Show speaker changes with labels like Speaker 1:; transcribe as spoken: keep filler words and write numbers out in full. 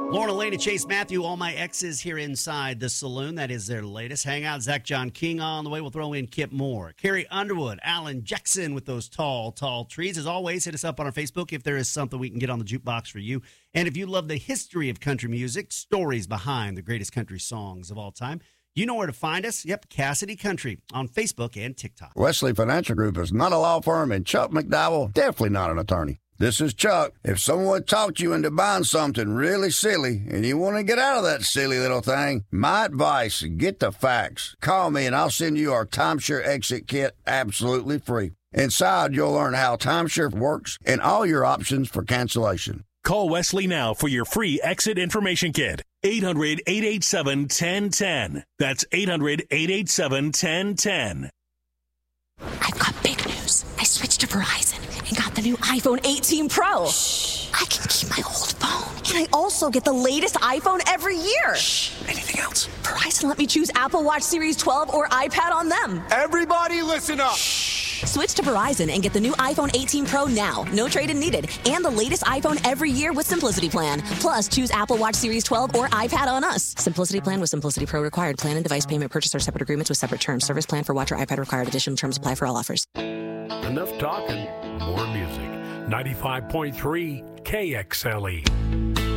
Speaker 1: Lauren, Elena, Chase, Matthew, all my exes here inside the saloon. That is their latest hangout. Zach John King on the way. We'll throw in Kip Moore, Carrie Underwood, Alan Jackson with those tall, tall trees. As always, hit us up on our Facebook if there is something we can get on the jukebox for you. And if you love the history of country music, stories behind the greatest country songs of all time, you know where to find us. Yep, Cassidy Country on Facebook and TikTok.
Speaker 2: Wesley Financial Group is not a law firm, and Chuck McDowell, definitely not an attorney. This is Chuck. If someone talked you into buying something really silly and you want to get out of that silly little thing, my advice, get the facts. Call me and I'll send you our timeshare exit kit absolutely free. Inside, you'll learn how timeshare works and all your options for cancellation.
Speaker 3: Call Wesley now for your free exit information kit. eight hundred, eight eight seven, one zero one zero. That's eight hundred, eight eight seven, one zero one zero.
Speaker 4: I've got big news. I switched to Verizon and got the new iPhone eighteen Pro. Shh. I can keep my old phone. And I also get the latest iPhone every year.
Speaker 5: Shh. Anything else?
Speaker 4: Verizon let me choose Apple Watch Series twelve or iPad on them.
Speaker 5: Everybody listen up.
Speaker 4: Shh. Switch to Verizon and get the new iPhone eighteen Pro now. No trade-in needed. And the latest iPhone every year with Simplicity Plan. Plus, choose Apple Watch Series twelve or iPad on us. Simplicity Plan with Simplicity Pro required. Plan and device payment purchase are separate agreements with separate terms. Service plan for watch or iPad required. Additional terms apply for all offers.
Speaker 6: Enough talking, more music. ninety-five point three K X L E.